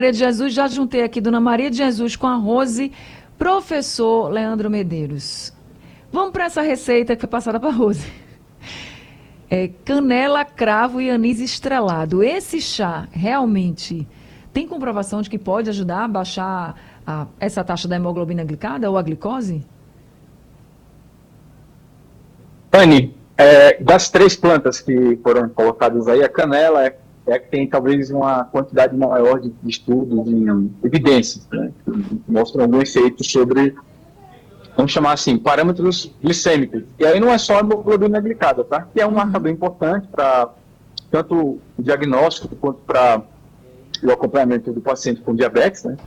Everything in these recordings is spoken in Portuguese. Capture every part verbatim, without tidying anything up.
Maria de Jesus, já juntei aqui Dona Maria de Jesus com a Rose, professor Leandro Medeiros. Vamos para essa receita que foi passada para a Rose. É, canela, cravo e anis estrelado. Esse chá realmente tem comprovação de que pode ajudar a baixar a, essa taxa da hemoglobina glicada ou a glicose? Anne, é, das três plantas que foram colocadas aí, a canela é, é que tem talvez uma quantidade maior de, de estudos, de evidências, né, que mostram algum efeito sobre, vamos chamar assim, parâmetros glicêmicos. E aí não é só a hemoglobina glicada, tá? Que é um marcador importante para tanto o diagnóstico quanto para o acompanhamento do paciente com diabetes, né?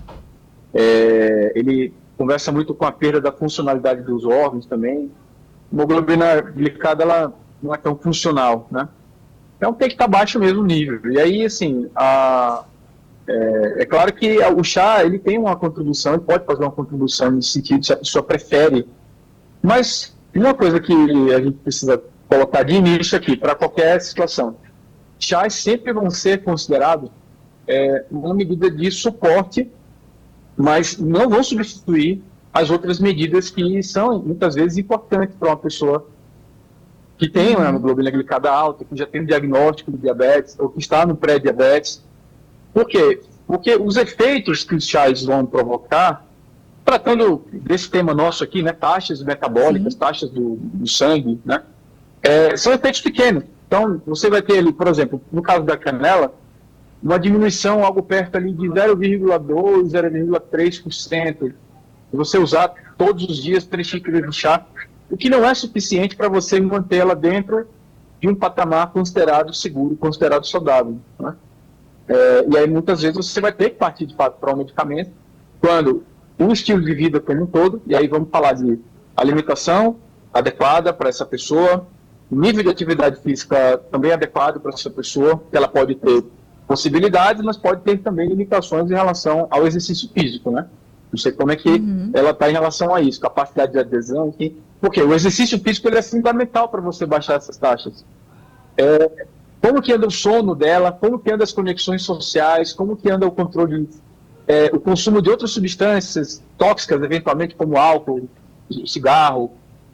É, ele conversa muito com a perda da funcionalidade dos órgãos também. A hemoglobina glicada, ela não é tão funcional, né? Então tem que estar baixo mesmo o nível. E aí, assim, a, é, é claro que o chá, ele tem uma contribuição, ele pode fazer uma contribuição nesse sentido, se a pessoa prefere. Mas uma coisa que a gente precisa colocar de início aqui, para qualquer situação, chás sempre vão ser considerados é, uma medida de suporte, mas não vão substituir as outras medidas que são, muitas vezes, importantes para uma pessoa que tem uma hemoglobina glicada alta, que já tem um diagnóstico de diabetes, ou que está no pré-diabetes. Por quê? Porque os efeitos que os chás vão provocar, tratando desse tema nosso aqui, né, taxas metabólicas, Sim. taxas do, do sangue, né, é, são efeitos pequenos. Então, você vai ter ali, por exemplo, no caso da canela, uma diminuição algo perto ali de zero vírgula dois, zero vírgula três por cento. Você usar todos os dias três xícaras de chá, o que não é suficiente para você mantê-la dentro de um patamar considerado seguro, considerado saudável, né? É, e aí muitas vezes você vai ter que partir de fato para um medicamento, quando o estilo de vida como um todo, e aí vamos falar de alimentação adequada para essa pessoa, nível de atividade física também adequado para essa pessoa, que ela pode ter possibilidades, mas pode ter também limitações em relação ao exercício físico, né? Não sei como é que uhum. ela está em relação a isso, capacidade de adesão, que... porque o exercício físico ele é fundamental para você baixar essas taxas. É, como que anda o sono dela, como que anda as conexões sociais, como que anda o controle, é, o consumo de outras substâncias tóxicas, eventualmente como álcool, cigarro,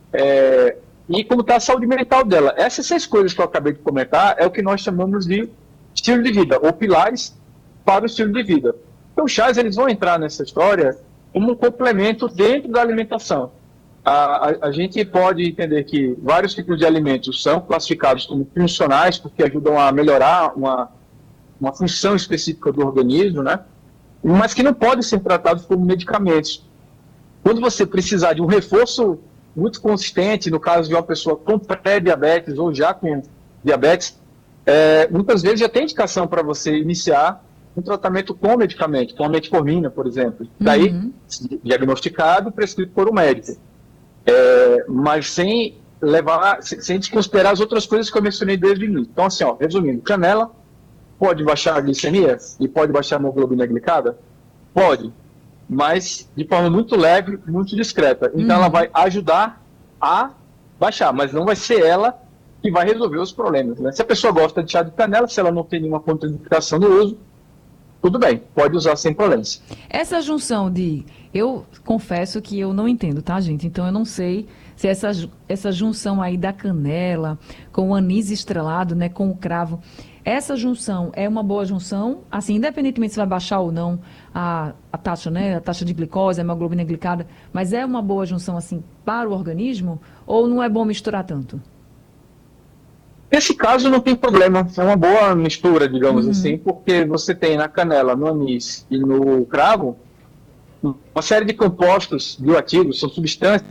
é, e como está a saúde mental dela. Essas seis coisas que eu acabei de comentar é o que nós chamamos de estilo de vida, ou pilares para o estilo de vida. Então, os chás eles vão entrar nessa história como um complemento dentro da alimentação. A, a, a gente pode entender que vários tipos de alimentos são classificados como funcionais, porque ajudam a melhorar uma, uma função específica do organismo, né? Mas que não podem ser tratados como medicamentos. Quando você precisar de um reforço muito consistente, no caso de uma pessoa com pré-diabetes ou já com diabetes, é, muitas vezes já tem indicação para você iniciar um tratamento com medicamento, com a metformina, por exemplo. Daí, uhum. diagnosticado e prescrito por um médico. É, mas sem levar, sem desconsiderar as outras coisas que eu mencionei desde o início. Então, assim, ó, resumindo, canela pode baixar a glicemia e pode baixar a hemoglobina glicada? Pode, mas de forma muito leve, muito discreta. Então, uhum. ela vai ajudar a baixar, mas não vai ser ela que vai resolver os problemas, né? Se a pessoa gosta de chá de canela, se ela não tem nenhuma contraindicação no uso, tudo bem, pode usar sem problemas. Essa junção de... Eu confesso que eu não entendo, tá, gente? Então, eu não sei se essa, essa junção aí da canela com o anis estrelado, né, com o cravo, essa junção é uma boa junção? Assim, independentemente se vai baixar ou não a, a taxa, né, a taxa de glicose, a hemoglobina glicada, mas é uma boa junção, assim, para o organismo? Ou não é bom misturar tanto? Nesse caso não tem problema, é uma boa mistura, digamos uhum. assim, porque você tem na canela, no anis e no cravo uma série de compostos bioativos, são substâncias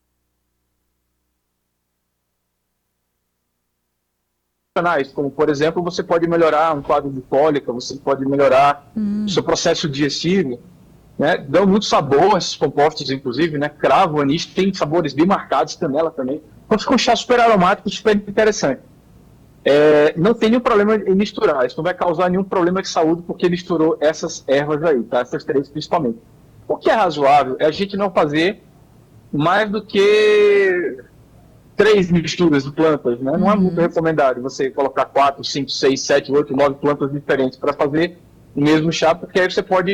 como, por exemplo, você pode melhorar um quadro de cólica, você pode melhorar uhum. o seu processo digestivo, né? Dão muito sabor esses compostos, inclusive, né? Cravo, anis, tem sabores bem marcados, canela também. Então fica um chá super aromático, super interessante. É, não tem nenhum problema em misturar, isso não vai causar nenhum problema de saúde porque misturou essas ervas aí, tá? Essas três principalmente. O que é razoável é a gente não fazer mais do que três misturas de plantas, né? Não é muito recomendado você colocar quatro, cinco, seis, sete, oito, nove plantas diferentes para fazer o mesmo chá, porque aí você pode